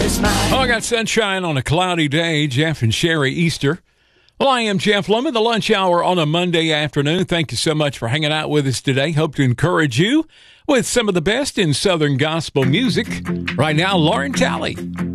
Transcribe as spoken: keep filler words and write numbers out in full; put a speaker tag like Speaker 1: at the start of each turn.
Speaker 1: Oh, I got sunshine on a cloudy day. Jeff and Sherry Easter. Well, I am Jeff Lemon, the lunch hour on a Monday afternoon. Thank you so much for hanging out with us today. Hope to encourage you with some of the best in Southern gospel music. Right now, Lauren Talley.